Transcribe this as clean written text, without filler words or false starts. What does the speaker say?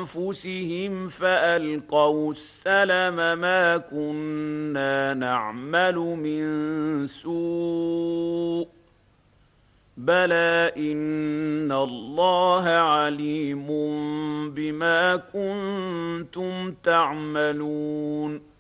أنفسهم فألقوا السلم ما كنا نعمل من سوء بلى إن الله عليم بما كنتم تعملون